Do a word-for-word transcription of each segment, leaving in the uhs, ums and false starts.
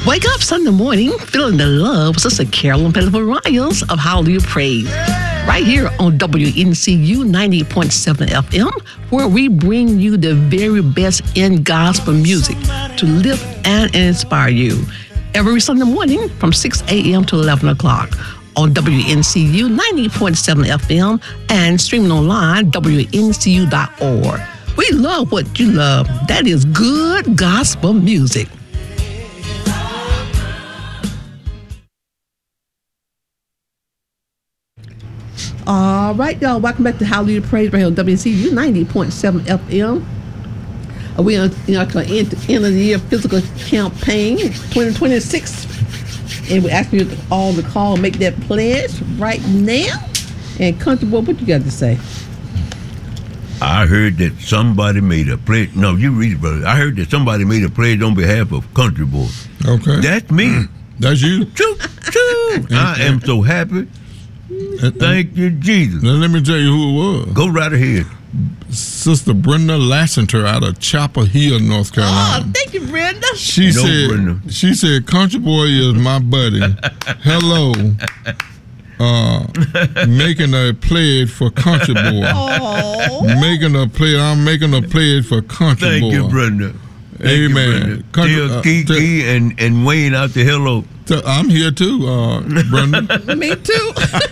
Wake up Sunday morning feeling the love with Sister Carolyn Pettiford Ryans of Hallelujah Praise. Right here on W N C U ninety point seven F M, where we bring you the very best in gospel music to lift and inspire you. Every Sunday morning from six a.m. to eleven o'clock on W N C U ninety point seven F M and streaming online, W N C U dot org. We love what you love. That is good gospel music. All right, y'all. Welcome back to Hallelujah Praise right here on W N C U ninety point seven F M. Uh, we are you know, at the end, end of the year physical campaign twenty twenty-six. And we ask you all to call and make that pledge right now. And Country Boy, what you got to say? I heard that somebody made a pledge. No, you read it, brother. I heard that somebody made a pledge on behalf of Country Boy. Okay. That's me. That's you? Choo, choo. I am so happy. Thank you, Jesus. Now, let me tell you who it was. Go right ahead. Sister Brenda Lassiter out of Chapel Hill, North Carolina. Oh, thank you, Brenda. She No, said, Brenda. she said, Country Boy is my buddy. Hello. Uh, making a pledge for Country Boy. Oh. Making a pledge. I'm making a pledge for Country Thank Boy. you, Brenda. Thank Amen. you, Brenda. Country- Tell uh, Kiki tell- and, and Wayne out to hello. So I'm here too, uh, Brenda. Me too.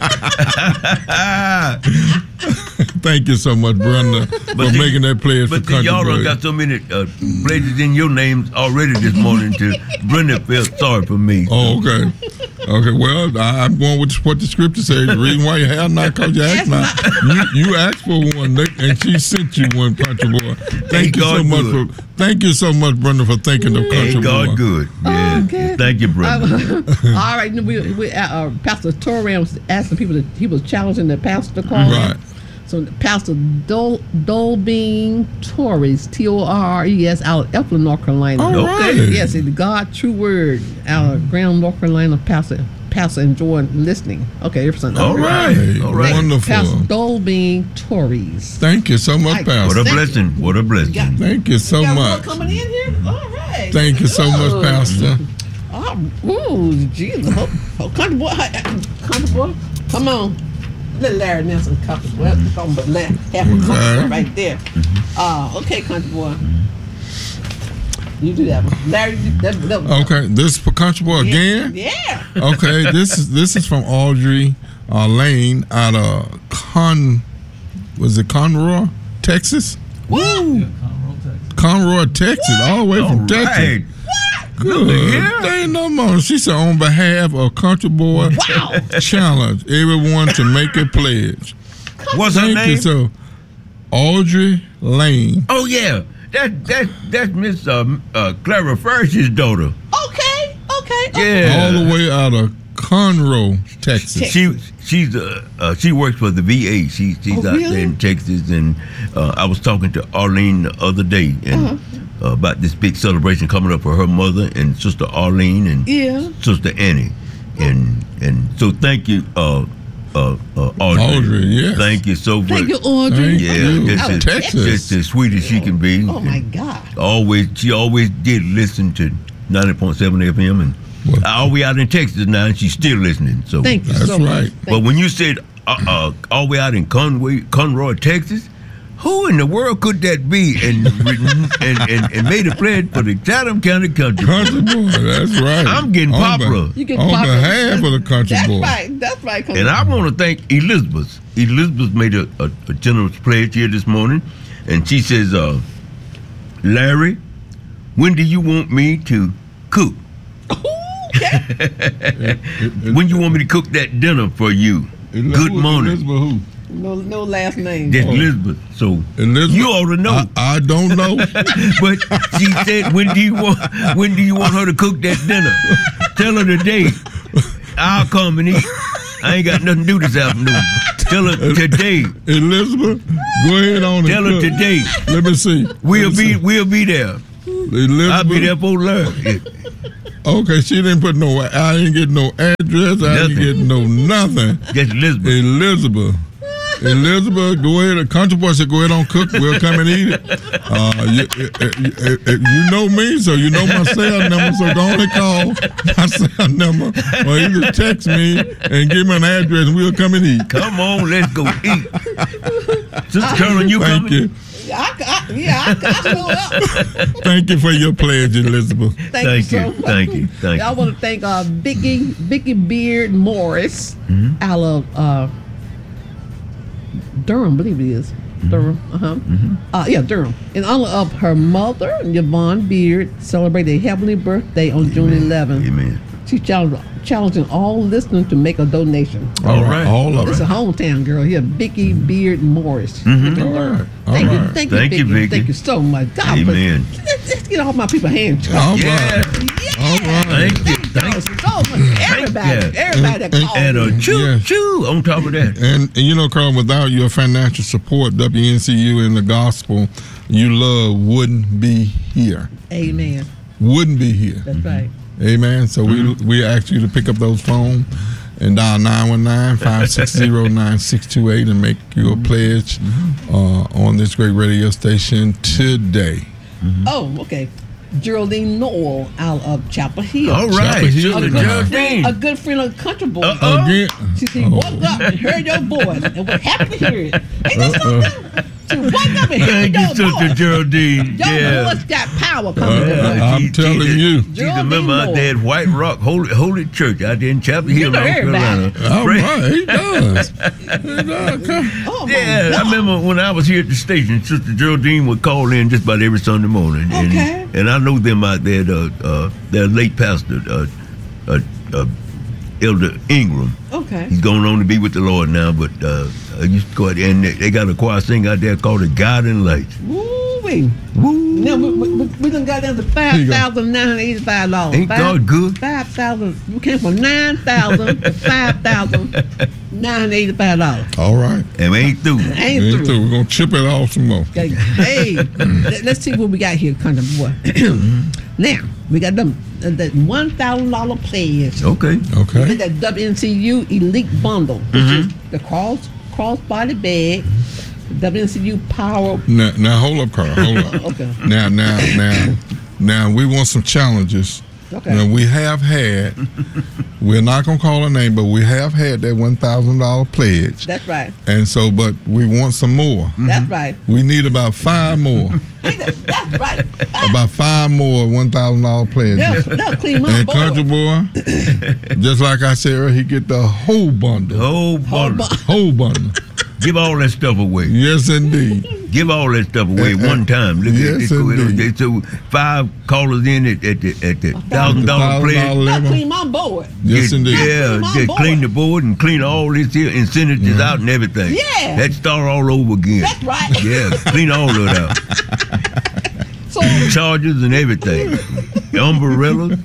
Thank you so much, Brenda, for see- making that pledge for But see, Country y'all done Boy. got so many uh, pledges in your names already this morning to Brenda felt sorry for me. Oh, okay. Okay, well, I, I'm going with what the scripture says. The reason why you have not, because you asked not. You, you asked for one, and she sent you one, Country Boy. Thank Ain't you so God much good. for thank you so much, Brenda, for thinking of Country Ain't God Boy. good. Yeah. Okay. Thank you, Brenda. All right, we, we, uh, Pastor Torran was asking people, to, he was challenging the pastor to call Right. in. So Pastor Dol, Dolbean Torres, T O R R E S, out of Eflin, North Carolina. All right. Yes, it's the God True Word out of Graham, North Carolina. Pastor, Pastor enjoying listening. Okay, everything. All right. Hey, All right. wonderful. Pastor Dolbean Torres. Thank you so much, Right. Pastor. What a Thank blessing. What a blessing. Yeah. Thank you so Got more much. coming in here? All right. Thank you so much, Good. Pastor. Oh, ooh, Jesus. Oh, oh, country boy. Country boy. Come on. Let Larry Nelson country boy. Come but let half a country boy Okay. right there. Uh, okay, country boy. You do that one. Larry, that, that was Okay, this is for Country Boy again. Yeah. Okay, this is this is from Audrey uh, Lane out of Con, was it Conroe, Texas? Woo. Conroe, Texas, all the way All from right. Texas. Good. Yeah. There ain't no more. She said, on behalf of Country Boy, Wow. challenge everyone to make a pledge. What's her Thank name? you so. Audrey Lane. Oh yeah, that that that's Miss uh, uh, Clara First's daughter. Okay. Okay. okay. Yeah, All the way out of Conroe, Texas. She she's uh, uh she works for the V A. She she's Oh, out really? there in Texas, and uh, I was talking to Arlene the other day and Uh-huh. uh, about this big celebration coming up for her mother and Sister Arlene and Yeah. Sister Annie, and and so thank you, uh, uh, uh Audrey. Audrey, yes. Thank you so much. Thank you, Audrey. Thank Yeah, you. this Out is of Texas. just as sweet as she can be. Oh, my And God. Always, she always did listen to ninety point seven F M, and Well- all the way out in Texas now, and she's still listening. So Thank you That's so much. right. Thank But when you said uh, uh, all the way out in Conway, Conroe, Texas, who in the world could that be? And and, and, and made a pledge for the Chatham County Country. Country Boy, that's right. I'm getting On popular. be- You get on popular. behalf of the Country That's Boy. right. That's right. Country And I boy. want to thank Elizabeth. Elizabeth made a, a, a generous pledge here this morning, and she says, uh, Larry, when do you want me to cook? When you want me to cook that dinner for you? Good morning. Elizabeth who? No, no last name. That's Elizabeth. So Elizabeth? you ought to know. I, I don't know. But she said, when do you want when do you want her to cook that dinner? Tell her today. I'll come and eat. I ain't got nothing to do this afternoon. Tell her today. Elizabeth, go ahead on and Tell her cook. today. Let me see. We'll Let me be see. we'll be there. Elizabeth. I'll be there for Larry. Okay, she didn't put no. I didn't get no address. I Nothing. didn't get no nothing. That's Elizabeth. Elizabeth. Elizabeth, go ahead. Country boy said, go ahead on cook. We'll come and eat it. Uh, you, you, you know me, so you know my cell number, so go on and call my cell number. Or you can text me and give me an address, and we'll come and eat. Come on, let's go eat. Sister Carolyn, you Thank coming? you. Yeah, I, I, yeah, I, I show up. Thank you for your pledge, Elizabeth. Thank, Thank you you, so much. thank you, thank I you. want to thank uh, Vicky Vicky Beard Morris Mm-hmm. out of uh, Durham, I believe it is. Durham, uh-huh. Mm-hmm. Uh, yeah, Durham. In honor of her mother, Yvonne Beard, celebrated a heavenly birthday on June eleventh. Amen. She's challenging, challenging all listeners to make a donation. All right. All of It's it. a hometown girl here, Vicky Beard Morris. Mhm. All right. All Thank you, right. thank you, Thank you, Vicky. Vicky. Thank you so much. God, Amen. Let's, let's get all my people hands. All Yeah. right. All right. Thank you. Thank Thank you you. so much. Everybody, you. everybody that And- called And a me. choo Yeah. choo on top of that. And, and you know, Carl, without your financial support, W N C U and the gospel you love wouldn't be here. Amen. Wouldn't be here. That's right. Amen. So we we ask you to pick up those phones and dial nine one nine, five six zero, nine six two eight and make your pledge uh, on this great radio station today. Oh, okay. Geraldine Noel out of Chapel Hill. All right. Chapel Hill. Sister A good, Geraldine. friend, a good friend of Country Boy. Uh-oh. Again. She said, woke up and heard your voice and was happy to hear it. Ain't that something? She woke up and heard Thank you, your Sister voice. Geraldine. Your Yeah. voice got power Uh, coming from it. I'm She- telling she- you. She's a Geraldine member out Moore. there at White Rock Holy Holy Church out there in Chapel Hill, know North everybody. Carolina. All Praise- right. He does. He does. Come. Oh, my Yeah, God. I remember when I was here at the station, Sister Geraldine would call in just about every Sunday morning. And, Okay. and I know them out there, the, uh, their late pastor, uh, uh, uh, Elder Ingram. Okay. He's going on to be with the Lord now, but uh, I used to go out there, and they, they got a choir sing out there called the Guiding Lights. Woo-wee. Woo! Now, we, we, we done got down to five thousand nine hundred eighty-five dollars. Ain't God good? five thousand. We came from nine thousand to five thousand nine hundred eighty-five dollars. All right. And we ain't through. Ain't Ain't through. through. We're going to chip it off some more. Okay. Hey, let- let's see what we got here, Country Boy. Now, we got them uh, that one thousand dollars pledge. Okay. Okay. And that W N C U Elite Bundle, which is the cross crossbody bag, W N C U Power. Now, now hold up, Carl. Hold up. Okay. Now, now, now, now, we want some challenges. Okay. Now, we have had, we're not going to call a name, but we have had that one thousand dollars pledge. That's right. And so, but we want some more. That's right. We need about five more. That's right. about five more one thousand dollars pledges. That'll, that'll clean my And Country board. Boy, just like I said earlier, he get the whole bundle. Oh, Oh, boy. bu- Whole bundle. Give all that stuff away. Yes, indeed. Give all that stuff away one time. Look Yes, at this. Go ahead. indeed. So five callers in at, at the at the thousand dollar $1,000 pledge. That'll level. clean my board. Yes, Get- indeed. Yeah, Clean my just board. clean the board and clean all this here incentives out and everything. Yeah. That start all over again. That's right. Yeah, clean all of it out. So, Chargers and everything. Umbrellas,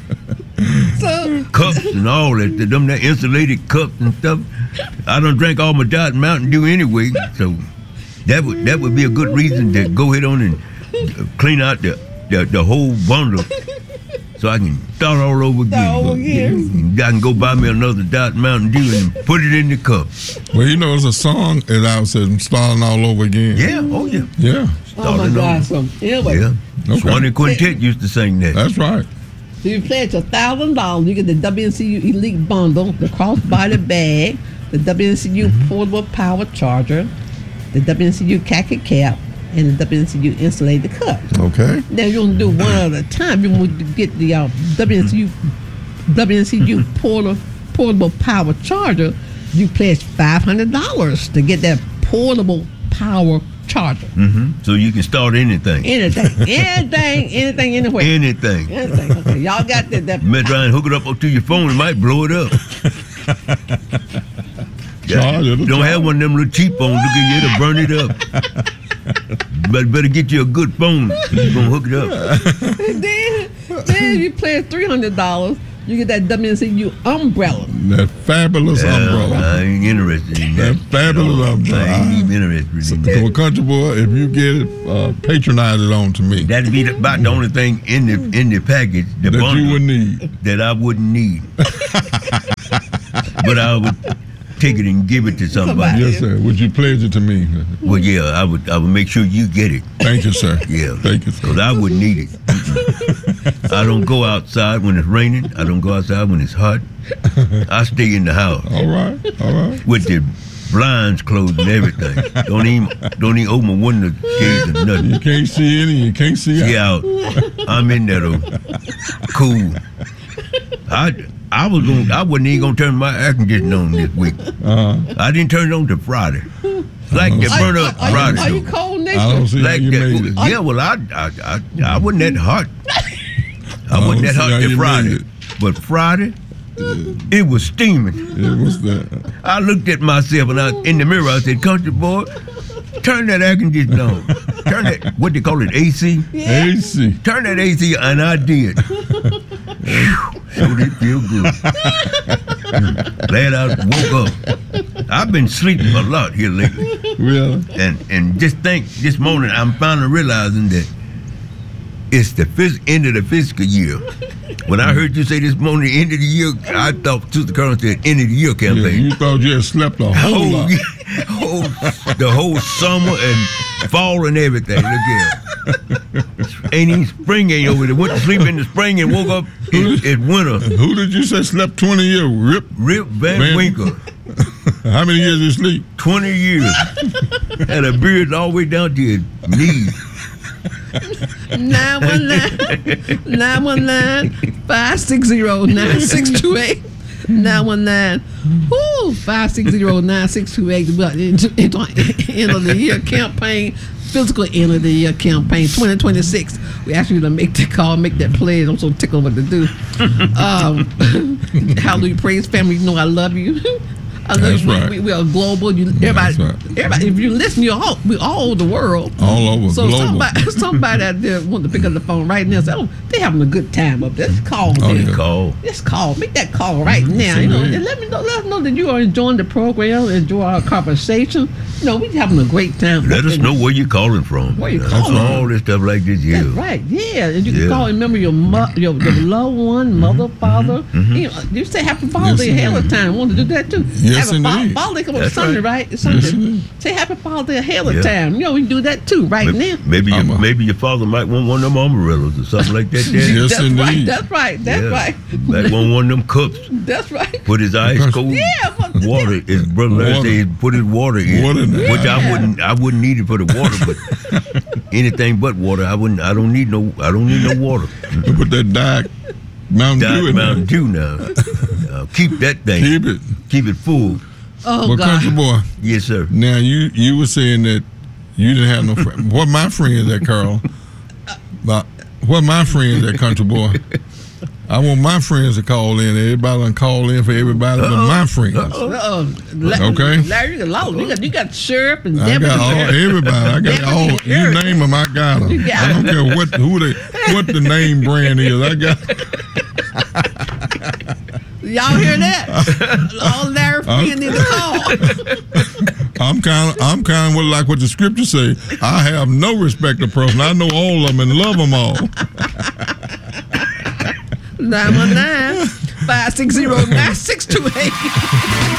so cups and all that. Them that insulated cups and stuff. I don't drink all my Diet Mountain Dew anyway, so that would that would be a good reason to go ahead on and uh, clean out the the, the whole bundle, so I can start all over again. Start over again. And I can go buy me another Diet Mountain Dew and put it in the cup. Well, you know, it's a song that I said, I'm starting all over again. Yeah, oh yeah. Yeah, oh my Starting God. over. So anyway, Yeah. Okay. Swanee Quintet used to sing that. that's right. so you pledge a thousand dollars, you get the W N C U Elite Bundle, the crossbody bag, the W N C U portable power charger, the W N C U khaki cap, and the W N C U insulated cup. Okay. Now you want to do one at a time. You want to get the uh, W N C U W N C U portable portable power charger. You pledge five hundred dollars to get that portable power charger. hmm So you can start anything. Anything, anything, anything, anywhere. Anything. Anything. Okay, y'all got that. that You might try and hook it up to your phone, it might blow it up. Charge it, Don't charge. have one of them little cheap phones. Look at you, it'll burn it up. But better get you a good phone. You're gonna hook it up. And then, then you pay three hundred dollars. You get that W N C U umbrella. That fabulous Yeah, umbrella. I ain't interested in that. That fabulous at all. umbrella. I ain't even interested in So, that. Country Boy, if you get it, uh, patronize it on to me. That'd be the- about the only thing in the in the package, the that bundle, you would need. that I wouldn't need. But I would take it and give it to somebody. Yes, sir. Would you pledge it to me? Well, yeah, I would. I would make sure you get it. Thank you, sir. Yeah, thank you, sir. Because I wouldn't need it. Mm-mm. I don't go outside when it's raining. I don't go outside when it's hot. I stay in the house. All right, all right. With the blinds closed and everything. Don't even don't even open my window shades or nothing. You can't see any. You can't see out. See out. I'm in there though. Cool. I I was going. I wasn't even gonna turn my air conditioning on this week. Uh-huh. I didn't turn it on till Friday. Like they Are, burn you- up are, Friday. you, are you though. cold next I don't see Like how you that. made it. Yeah, well, I I I, I wasn't that hot. I I wasn't don't that see hot how till you Friday, made it. but Friday it was steaming. It was that. I looked at myself and I in the mirror. I said, "Country boy, turn that air conditioner on. Turn that what they call it A C. A C. Turn that A C." And I did. So did feel good. Glad I woke up. I've been sleeping a lot here lately, Really? and and just think this morning I'm finally realizing that it's the phys- end of the fiscal year. When I heard you say this morning, end of the year, I thought Sister Colonel said end of the year Yeah, campaign. you thought you had slept a whole whole, lot. whole, the whole summer and fall and everything. Look here. Ain't even spring ain't over there. Went to sleep in the spring and woke up in, in winter. Who did you say slept twenty years? Rip. Rip Van, Van- Winkle. How many years did you sleep? twenty years. Had a beard all the way down to his knees. nine one nine, nine one nine, five six zero, nine six two eight. nine one nine, ooh, five six zero, nine six two eight. End of the year campaign, physical end of the year campaign twenty twenty-six. We ask you to make that call, make that pledge. I'm so tickled what to do. Um, hallelujah, praise family. You know I love you. I know That's we, right. we, we are global. You, everybody, That's right. everybody. If you listen, you're all we all over the world. All over So global. somebody, somebody out there want to pick up the phone right now and say, "Oh, they having a good time up there." Let's call Oh, them. yeah. Call. Let's call. Make that call right now. You know, and let me know. Let us know that you are enjoying the program, enjoy our conversation. You know, we having a great time. Let us know where you're calling from. Where you That's calling all from. this stuff like this, yeah. That's right. Yeah, and you can Yeah. call and remember your mo- your, your loved one, mother, father. You know, you say Happy Father's Day Yes, ahead of indeed. time. Want to do that too? Yes, Happy Fa- indeed. Father's Day come on That's Sunday, right. right? It's Sunday. Yes, indeed. Say Happy Father's Day ahead of Yeah. time. You know, we can do that too right Maybe, now. maybe, your, I'm a- maybe your father might want one of them umbrellas or something like that. There. Yes, That's indeed. right. That's right. That's Yeah. right. Might want one of them cups. That's right. Put his ice Because- cold Yeah, but- water. His brother Larry Water. said put his water in, Water in there. which I Yeah. wouldn't. I wouldn't need it for the water, but anything but water. I wouldn't. I don't need no. I don't need no water. You put that Diet Mountain Dew Diet in Mountain there. Dew now. Uh, keep that thing. Keep it. Keep it full. Oh But God. country boy, Yes, sir. now you you were saying that you didn't have no friends. What my friends at, Carl? But what my friends at, country boy? I want my friends to call in. Everybody done call in for everybody but my friends. Uh-oh. La- Okay. Larry, you got, a lot- you got you got sheriff and I deputy got all sheriff. everybody. I got Deputy all. You sheriff. name them, I got them. You got I don't 'em. care what who they what the name brand is. I got. Y'all hear that? All Larry friends need to call. I'm kind of I'm kind of like what the scripture say. I have no respect of person. I know all of them and love them all. nine one nine, five six zero, nine six two eight.